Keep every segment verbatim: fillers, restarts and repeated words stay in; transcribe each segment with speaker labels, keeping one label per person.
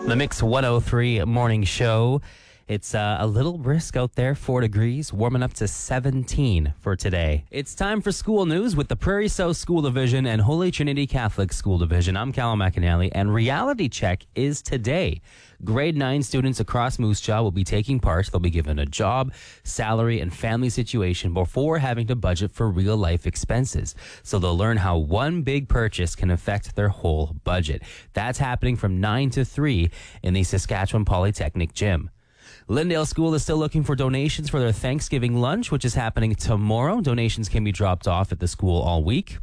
Speaker 1: The Mix one oh three morning show. It's uh, a little brisk out there, four degrees, warming up to seventeen for today. It's time for school news with the Prairie South School Division and Holy Trinity Catholic School Division. I'm Callum McAnally, and Reality Check is today. Grade nine students across Moose Jaw will be taking part. They'll be given a job, salary, and family situation before having to budget for real-life expenses. So they'll learn how one big purchase can affect their whole budget. That's happening from nine to three in the Saskatchewan Polytechnic Gym. Lyndale School is still looking for donations for their Thanksgiving lunch, which is happening tomorrow. Donations can be dropped off at the school all week.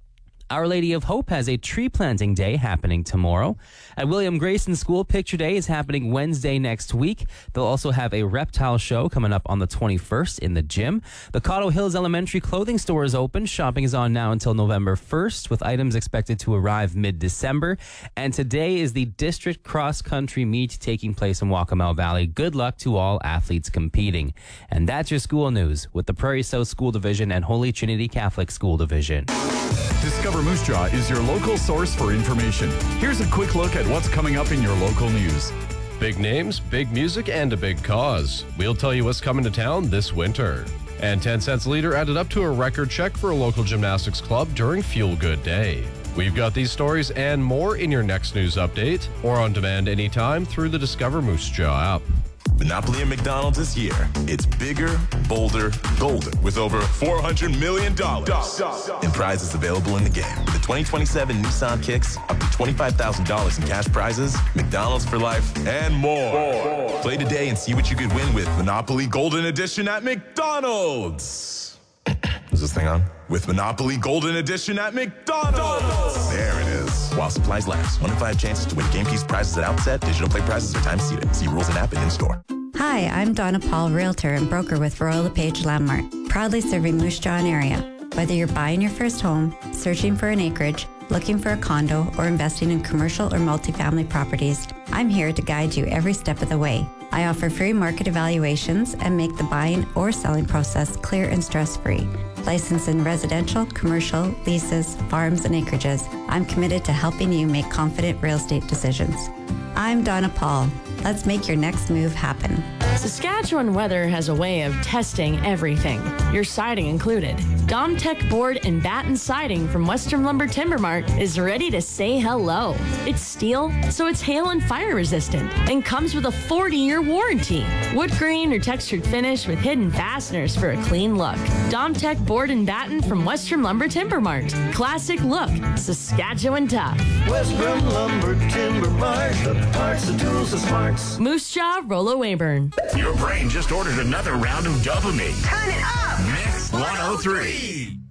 Speaker 1: Our Lady of Hope has a tree planting day happening tomorrow. At William Grayson School, Picture Day is happening Wednesday next week. They'll also have a reptile show coming up on the twenty-first in the gym. The Cotto Hills Elementary Clothing Store is open. Shopping is on now until November first, with items expected to arrive mid-December. And today is the District Cross Country Meet taking place in Waccamaw Valley. Good luck to all athletes competing. And that's your school news with the Prairie South School Division and Holy Trinity Catholic School Division.
Speaker 2: Discover Moose Jaw is your local source for information. Here's a quick look at what's coming up in your local news.
Speaker 3: Big names, big music, and a big cause. We'll tell you what's coming to town this winter. And ten cents a liter added up to a record check for a local gymnastics club during Fuel Good Day. We've got these stories and more in your next news update or on demand anytime through the Discover Moose Jaw app.
Speaker 4: Monopoly at McDonald's this year. It's bigger, bolder, golder with over four hundred million dollars in prizes available in the game. The twenty twenty-seven Nissan Kicks, up to twenty-five thousand dollars in cash prizes, McDonald's for life, and more. more. Play today and see what you could win with Monopoly Golden Edition at McDonald's. Is this thing on? With Monopoly Golden Edition at McDonald's. McDonald's. There it is. While supplies last. One in five chances to win game piece prizes at outset. Digital play prizes are time seated. See rules and app and in-store.
Speaker 5: Hi, I'm Donna Paul, realtor and broker with Royal LePage Landmark, proudly serving Moose Jaw and area. Whether you're buying your first home, searching for an acreage, looking for a condo, or investing in commercial or multifamily properties, I'm here to guide you every step of the way. I offer free market evaluations and make the buying or selling process clear and stress-free. Licensed in residential, commercial, leases, farms, and acreages, I'm committed to helping you make confident real estate decisions. I'm Donna Paul. Let's make your next move happen.
Speaker 6: Saskatchewan Weather has a way of testing everything, your siding included. Domtech Board and Batten Siding from Western Lumber Timber Mart is ready to say hello. It's steel, so it's hail and fire resistant, and comes with a forty-year warranty. Wood grain or textured finish with hidden fasteners for a clean look. Domtech Board and Batten from Western Lumber Timber Mart. Classic look, Saskatchewan tough.
Speaker 7: Western Lumber Timber Mart, the parts, the tools, the smarts.
Speaker 6: Moose Jaw, Rollo Weyburn.
Speaker 8: Your brain just ordered another round of dopamine.
Speaker 9: Turn it up!
Speaker 8: Mix one oh three.